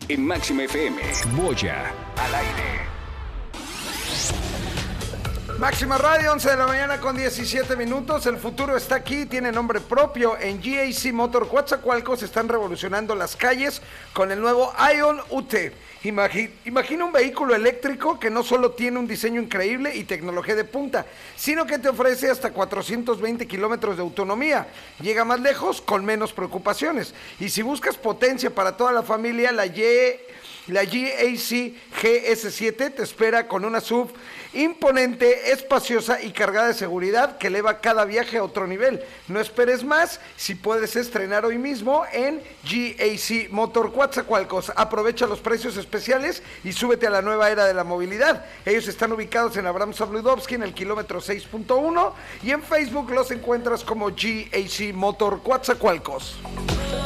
en Máxima FM. Moya al aire. Máxima Radio, 11 de la mañana con 17 minutos. El futuro está aquí, tiene nombre propio. En GAC Motor Coatzacoalcos están revolucionando las calles con el nuevo Ion UT. Imagina un vehículo eléctrico que no solo tiene un diseño increíble y tecnología de punta, sino que te ofrece hasta 420 kilómetros de autonomía. Llega más lejos con menos preocupaciones. Y si buscas potencia para toda la familia, la GAC GS7 te espera con una SUV imponente, espaciosa y cargada de seguridad que eleva cada viaje a otro nivel. No esperes más, si puedes estrenar hoy mismo en GAC Motor Coatzacoalcos. Aprovecha los precios especiales y súbete a la nueva era de la movilidad. Ellos están ubicados en Abraham Sabludovsky en el kilómetro 6.1 y en Facebook los encuentras como GAC Motor Coatzacoalcos.